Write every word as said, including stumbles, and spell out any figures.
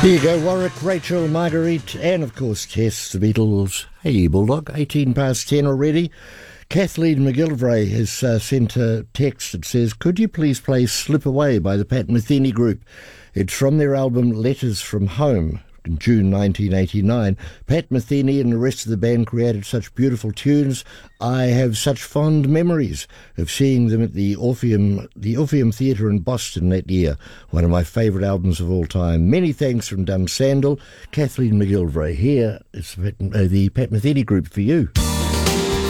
Here you go, Warwick, Rachel, Marguerite, and of course Tess, the Beatles. Hey, Bulldog, eighteen past ten already. Kathleen McGillivray has uh, sent a text that says, could you please play Slip Away by the Pat Metheny Group? It's from their album Letters from Home in June nineteen eighty-nine. Pat Metheny and the rest of the band created such beautiful tunes. I have such fond memories of seeing them at the Orpheum, the Orpheum Theatre in Boston that year. One of my favourite albums of all time. Many thanks from Dunsandel. Kathleen McGillivray. Here is the Pat Metheny Group for you.